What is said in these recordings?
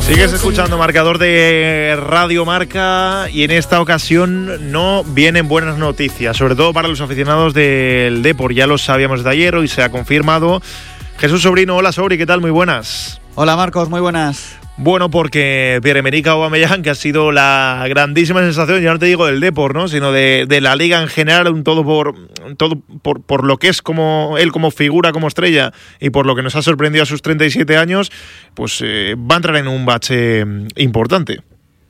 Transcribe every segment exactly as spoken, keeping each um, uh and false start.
Sigues escuchando Marcador de Radio Marca y en esta ocasión no vienen buenas noticias, sobre todo para los aficionados del Depor. Ya lo sabíamos de ayer, hoy se ha confirmado. Jesús Sobrino, hola Sobri, ¿qué tal? Muy buenas. Hola Marcos, muy buenas. Bueno, porque Pierre-Emerick Aubameyang, que ha sido la grandísima sensación, ya no te digo del Depor, ¿no?, sino de, de la Liga en general, un todo por todo por, por lo que es como él como figura, como estrella, y por lo que nos ha sorprendido a sus treinta y siete años, pues eh, va a entrar en un bache importante.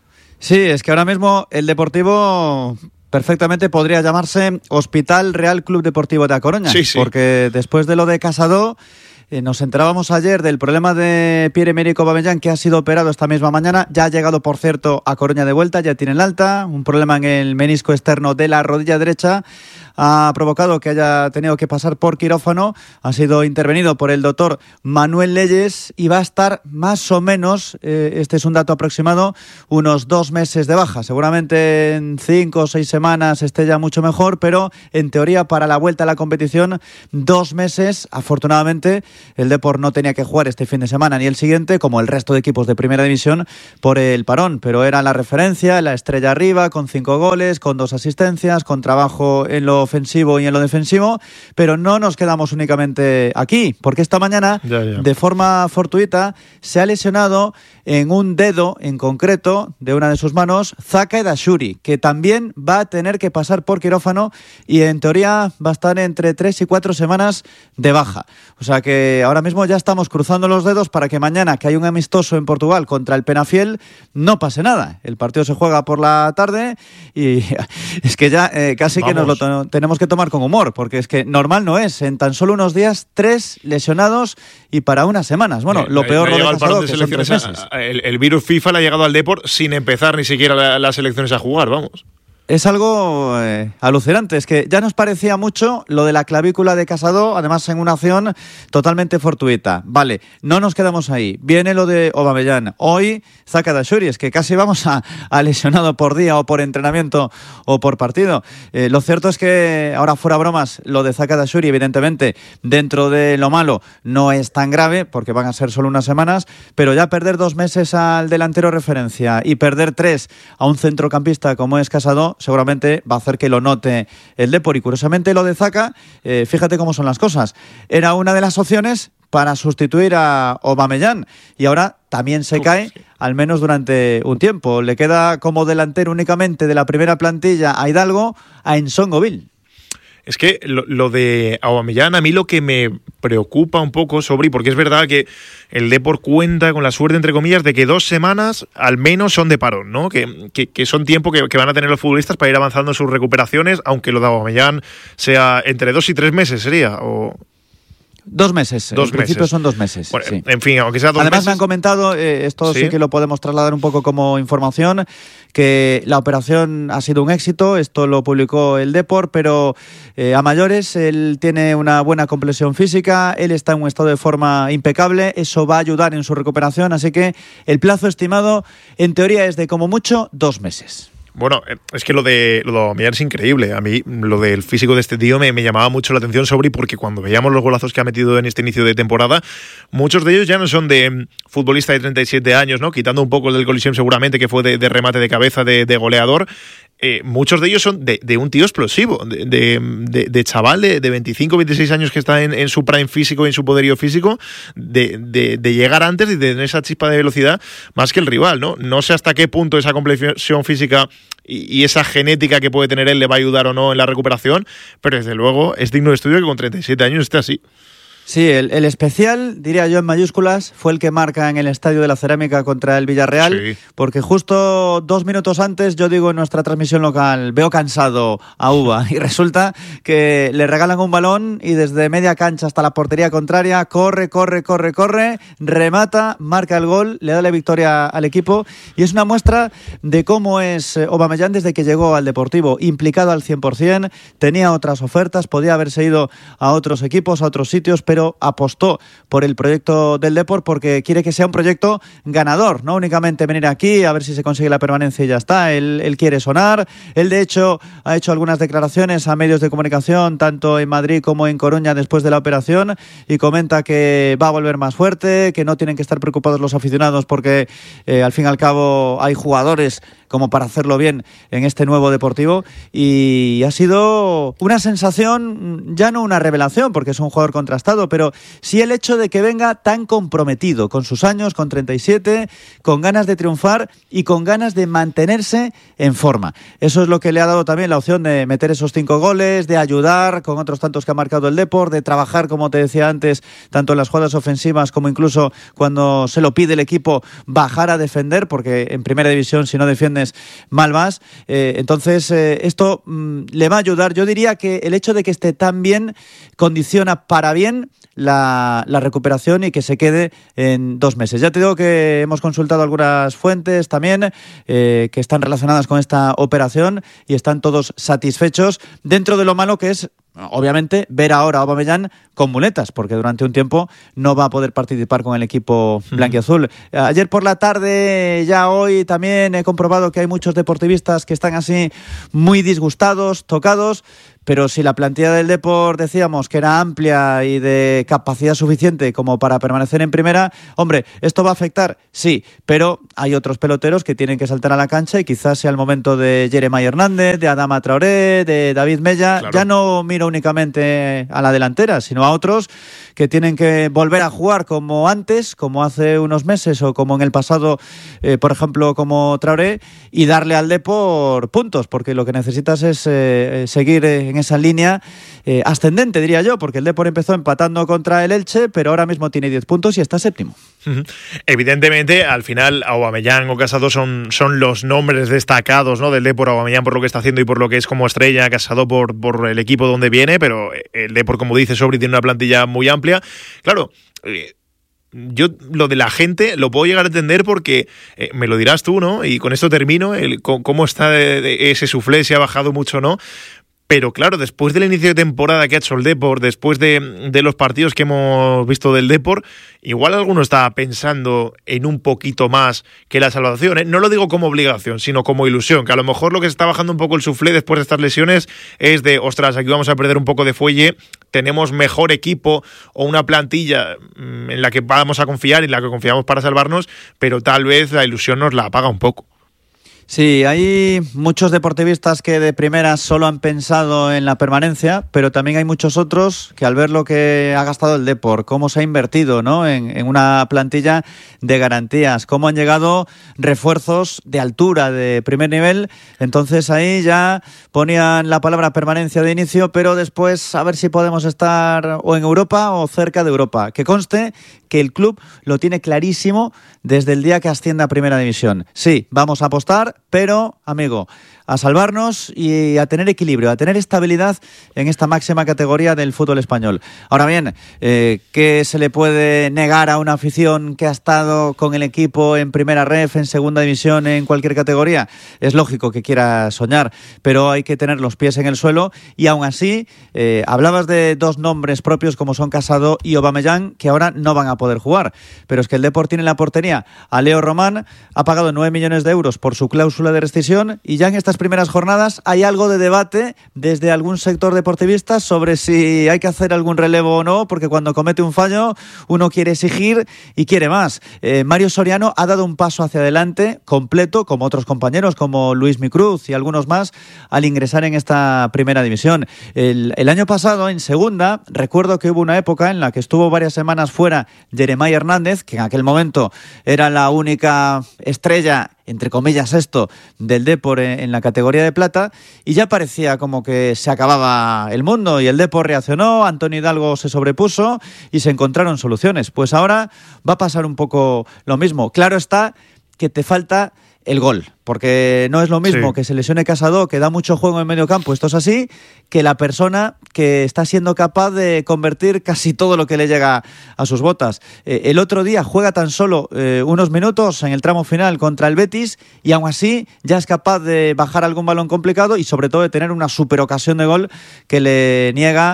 Sí, es que ahora mismo el Deportivo perfectamente podría llamarse Hospital Real Club Deportivo de A Coruña, sí, sí. Porque después de lo de Casado, Eh, nos enterábamos ayer del problema de Pierre-Emerick Aubameyang, que ha sido operado esta misma mañana. Ya ha llegado, por cierto, a Coruña de vuelta, ya tiene el alta. Un problema en el menisco externo de la rodilla derecha ha provocado que haya tenido que pasar por quirófano. Ha sido intervenido por el doctor Manuel Leyes y va a estar más o menos, eh, este es un dato aproximado, unos dos meses de baja. Seguramente en cinco o seis semanas esté ya mucho mejor, pero en teoría para la vuelta a la competición, dos meses. Afortunadamente, el Depor no tenía que jugar este fin de semana ni el siguiente, como el resto de equipos de primera división, por el parón, pero era la referencia, la estrella arriba, con cinco goles, con dos asistencias, con trabajo en lo ofensivo y en lo defensivo. Pero no nos quedamos únicamente aquí, porque esta mañana, ya, ya. de forma fortuita, se ha lesionado en un dedo en concreto de una de sus manos Zaka Edashuri, que también va a tener que pasar por quirófano y en teoría va a estar entre tres y cuatro semanas de baja. O sea que ahora mismo ya estamos cruzando los dedos para que mañana, que hay un amistoso en Portugal contra el Penafiel, no pase nada. El partido se juega por la tarde y es que ya eh, casi Vamos. que nos lo to- tenemos que tomar con humor, porque es que normal no es. En tan solo unos días, tres lesionados y para unas semanas. Bueno, eh, lo peor no lo de Casado, de que son tres meses. A, el, el virus FIFA le ha llegado al Depor sin empezar ni siquiera la, las selecciones a jugar, vamos. Es algo eh, alucinante, es que ya nos parecía mucho lo de la clavícula de Casado, además en una acción totalmente fortuita. Vale, no nos quedamos ahí. Viene lo de Aubameyang. Hoy, Zaka Edashuri, es que casi vamos a, a lesionado por día o por entrenamiento o por partido. Eh, lo cierto es que, ahora fuera bromas, lo de Zaka Edashuri, evidentemente, dentro de lo malo, no es tan grave, porque van a ser solo unas semanas, pero ya perder dos meses al delantero referencia y perder tres a un centrocampista como es Casado, seguramente va a hacer que lo note el Depor. Y curiosamente lo de Zaka, eh, fíjate cómo son las cosas, era una de las opciones para sustituir a Aubameyang y ahora también se Uf, cae, sí. al menos durante un tiempo. Le queda como delantero únicamente de la primera plantilla a Hidalgo, a Nsongoville. Es que lo, lo de Aubameyang, a mí lo que me preocupa un poco, Sobri, porque es verdad que el Depor cuenta con la suerte, entre comillas, de que dos semanas al menos son de parón, ¿no? Que, que, que son tiempo que, que van a tener los futbolistas para ir avanzando en sus recuperaciones, aunque lo de Aubameyang sea entre dos y tres meses, ¿sería? O... Dos meses, dos en principio meses. son dos meses. Bueno, sí. En fin, aunque sea dos Además meses. me han comentado, eh, esto ¿Sí? sí que lo podemos trasladar un poco como información, que la operación ha sido un éxito, esto lo publicó el Depor, pero eh, a mayores él tiene una buena complexión física, él está en un estado de forma impecable, eso va a ayudar en su recuperación, así que el plazo estimado en teoría es de como mucho dos meses. Bueno, es que lo de lo de Aubameyang es increíble. A mí lo del físico de este tío me, me llamaba mucho la atención, Sobri, porque cuando veíamos los golazos que ha metido en este inicio de temporada, muchos de ellos ya no son de futbolista de treinta y siete años, ¿no? Quitando un poco el del Coliseum seguramente, que fue de, de remate de cabeza, de, de goleador. Eh, muchos de ellos son de, de un tío explosivo, de, de, de, de chaval de, de veinticinco, veintiséis años que está en, en su prime físico y en su poderío físico, de, de, de llegar antes y de tener esa chispa de velocidad más que el rival, ¿no? No sé hasta qué punto esa complexión física y, y esa genética que puede tener él le va a ayudar o no en la recuperación, pero desde luego es digno de estudio que con treinta y siete años esté así. Sí, el, el especial, diría yo en mayúsculas, fue el que marca en el Estadio de la Cerámica contra el Villarreal, sí. Porque justo dos minutos antes, yo digo en nuestra transmisión local, veo cansado a Uba, y resulta que le regalan un balón y desde media cancha hasta la portería contraria, corre, corre, corre, corre, remata, marca el gol, le da la victoria al equipo, y es una muestra de cómo es Aubameyang desde que llegó al Deportivo, implicado al cien por ciento, tenía otras ofertas, podía haberse ido a otros equipos, a otros sitios, pero pero apostó por el proyecto del Depor porque quiere que sea un proyecto ganador, no únicamente venir aquí a ver si se consigue la permanencia y ya está. Él, él quiere sonar. Él, de hecho, ha hecho algunas declaraciones a medios de comunicación, tanto en Madrid como en Coruña, después de la operación, y comenta que va a volver más fuerte, que no tienen que estar preocupados los aficionados porque, eh, al fin y al cabo, hay jugadores como para hacerlo bien en este nuevo Deportivo, y ha sido una sensación, ya no una revelación porque es un jugador contrastado, pero sí el hecho de que venga tan comprometido con sus años, con treinta y siete, con ganas de triunfar y con ganas de mantenerse en forma. Eso es lo que le ha dado también la opción de meter esos cinco goles, de ayudar con otros tantos que ha marcado el Depor, de trabajar, como te decía antes, tanto en las jugadas ofensivas como incluso cuando se lo pide el equipo, bajar a defender, porque en primera división si no defiende mal vas. Eh, entonces eh, esto mmm, le va a ayudar. Yo diría que el hecho de que esté tan bien condiciona para bien la, la recuperación y que se quede en dos meses. Ya te digo que hemos consultado algunas fuentes también eh, que están relacionadas con esta operación y están todos satisfechos, dentro de lo malo que es, obviamente, ver ahora a Aubameyang con muletas, porque durante un tiempo no va a poder participar con el equipo blanquiazul. Ayer por la tarde, ya hoy también he comprobado que hay muchos deportivistas que están así muy disgustados, tocados, pero si la plantilla del Depor decíamos que era amplia y de capacidad suficiente como para permanecer en primera, hombre, ¿esto va a afectar? Sí, pero hay otros peloteros que tienen que saltar a la cancha y quizás sea el momento de Jeremai Hernández, de Adama Traoré, de David Mella. Claro. Ya no miro únicamente a la delantera, sino a otros que tienen que volver a jugar como antes, como hace unos meses o como en el pasado, eh, por ejemplo, como Traoré, y darle al Depor puntos, porque lo que necesitas es eh, seguir en esa línea eh, ascendente, diría yo, porque el Depor empezó empatando contra el Elche, pero ahora mismo tiene diez puntos y está séptimo. Evidentemente, al final, Aubameyang o Casado son, son los nombres destacados, ¿no?, del Depor. Aubameyang por lo que está haciendo y por lo que es como estrella, Casado por, por el equipo donde viene, pero el Depor, como dice Sobri, tiene una plantilla muy amplia. Claro, eh, yo lo de la gente lo puedo llegar a entender porque eh, me lo dirás tú, ¿no? Y con esto termino, el, cómo está de, de ese suflé, si ha bajado mucho o no. Pero claro, después del inicio de temporada que ha hecho el Depor, después de, de los partidos que hemos visto del Depor, igual alguno está pensando en un poquito más que la salvación, ¿eh? No lo digo como obligación, sino como ilusión, que a lo mejor lo que se está bajando un poco el suflé después de estas lesiones es de, ostras, aquí vamos a perder un poco de fuelle, tenemos mejor equipo o una plantilla en la que vamos a confiar y en la que confiamos para salvarnos, pero tal vez la ilusión nos la apaga un poco. Sí, hay muchos deportivistas que de primeras solo han pensado en la permanencia, pero también hay muchos otros que al ver lo que ha gastado el Depor, cómo se ha invertido, ¿no?, en, en una plantilla de garantías, cómo han llegado refuerzos de altura, de primer nivel, entonces ahí ya ponían la palabra permanencia de inicio, pero después a ver si podemos estar o en Europa o cerca de Europa. Que conste que el club lo tiene clarísimo desde el día que ascienda a Primera División. Sí, vamos a apostar, pero, amigo, a salvarnos y a tener equilibrio, a tener estabilidad en esta máxima categoría del fútbol español. Ahora bien, eh, ¿qué se le puede negar a una afición que ha estado con el equipo en primera ref, en segunda división, en cualquier categoría? Es lógico que quiera soñar, pero hay que tener los pies en el suelo y aún así, eh, hablabas de dos nombres propios como son Casado y Aubameyang, que ahora no van a poder jugar, pero es que el Depor tiene en la portería a Leo Román, ha pagado nueve millones de euros por su cláusula de rescisión y ya en estas primeras jornadas hay algo de debate desde algún sector deportivista sobre si hay que hacer algún relevo o no, porque cuando comete un fallo uno quiere exigir y quiere más. Eh, Mario Soriano ha dado un paso hacia adelante completo, como otros compañeros como Luis Micruz y algunos más, al ingresar en esta primera división. El, el año pasado en segunda recuerdo que hubo una época en la que estuvo varias semanas fuera Jeremai Hernández, que en aquel momento era la única estrella, entre comillas esto, del Depor en la categoría de plata, y ya parecía como que se acababa el mundo y el Depor reaccionó, Antonio Hidalgo se sobrepuso y se encontraron soluciones. Pues ahora va a pasar un poco lo mismo. Claro está que te falta el gol, porque no es lo mismo sí. que se lesione Casado, que da mucho juego en medio campo, esto es así, que la persona que está siendo capaz de convertir casi todo lo que le llega a sus botas. Eh, el otro día juega tan solo eh, unos minutos en el tramo final contra el Betis y aún así ya es capaz de bajar algún balón complicado y sobre todo de tener una super ocasión de gol que le niega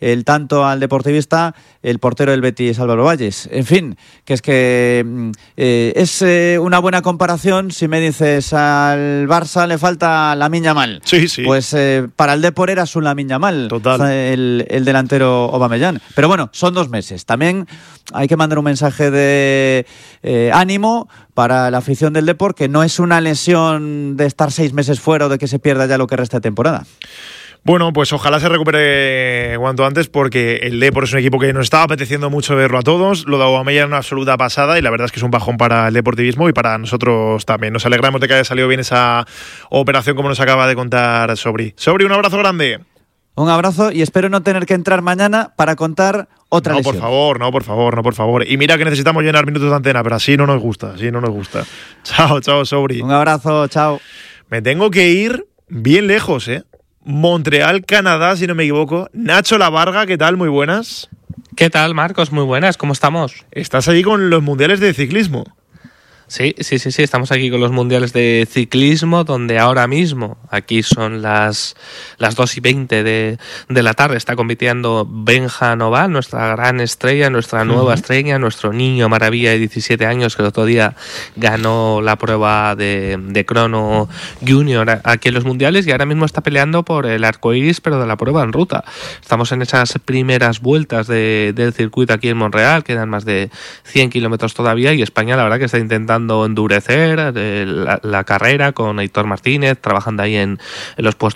el tanto al Deportivista el portero del Betis, Álvaro Valles. En fin, que es que eh, es eh, una buena comparación si me dices al Barça le falta Lamine Yamal. Sí, sí. Pues eh, para el Depor era su Lamine Yamal. Total. El, el delantero Aubameyang. Pero bueno, son dos meses. También hay que mandar un mensaje de eh, ánimo para la afición del Depor, que no es una lesión de estar seis meses fuera o de que se pierda ya lo que resta de temporada. Bueno, pues ojalá se recupere cuanto antes, porque el Depor es un equipo que nos estaba apeteciendo mucho verlo a todos. Lo de Aubameyang es una absoluta pasada y la verdad es que es un bajón para el deportivismo y para nosotros también. Nos alegramos de que haya salido bien esa operación, como nos acaba de contar Sobri. Sobri, un abrazo grande. Un abrazo y espero no tener que entrar mañana para contar otra no, lesión. No, por favor, no, por favor, no, por favor. Y mira que necesitamos llenar minutos de antena, pero así no nos gusta, así no nos gusta. Chao, chao, Sobri. Un abrazo, chao. Me tengo que ir bien lejos, ¿eh? Montreal, Canadá, si no me equivoco. Nacho Lavarga, ¿qué tal? Muy buenas. ¿Qué tal, Marcos? Muy buenas, ¿cómo estamos? Estás allí con los mundiales de ciclismo. Sí, sí, sí, sí, estamos aquí con los mundiales de ciclismo, donde ahora mismo, aquí son las, las dos y veinte de, de la tarde, está compitiendo Benja Noval, nuestra gran estrella, nuestra nueva uh-huh. estrella, nuestro niño maravilla de diecisiete años, que el otro día ganó la prueba de, de crono junior aquí en los mundiales y ahora mismo está peleando por el arcoiris, pero de la prueba en ruta. Estamos en esas primeras vueltas de, del circuito aquí en Montreal, quedan más de cien kilómetros todavía y España la verdad que está intentando endurecer la, la carrera con Aitor Martínez, trabajando ahí en, en los puestos